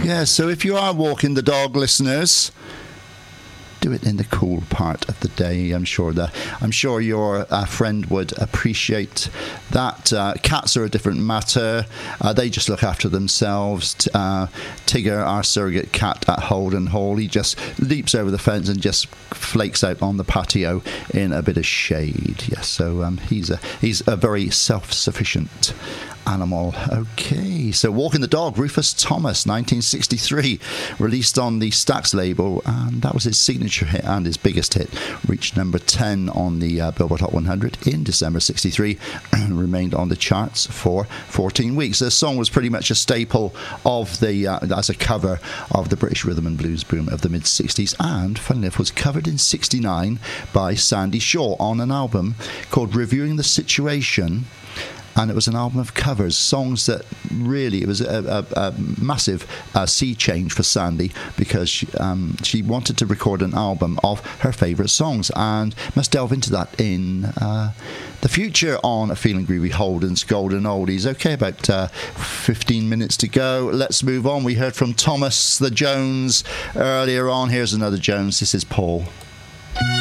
Yeah, so if you are walking the dog, listeners, do it in the cool part of the day. I'm sure your friend would appreciate that. Cats are a different matter. They just look after themselves. Tigger, our surrogate cat at Holden Hall, he just leaps over the fence and just flakes out on the patio in a bit of shade. Yes, so he's a very self-sufficient animal. Okay, so Walking the Dog, Rufus Thomas, 1963, released on the Stax label, and that was his signature hit and his biggest hit. Reached number 10 on the Billboard Hot 100 in December 63 and remained on the charts for 14 weeks. The song was pretty much a staple of the as a cover of the British rhythm and blues boom of the mid-60s, and funnily enough was covered in 69 by Sandy Shaw on an album called Reviewing the Situation. And it was an album of covers, songs that really, it was a massive sea change for Sandy, because she wanted to record an album of her favourite songs, and must delve into that in the future on Feeling Groovy Holden's Golden Oldies. Okay, about 15 minutes to go. Let's move on. We heard from Thomas the Jones earlier on. Here's another Jones. This is Paul.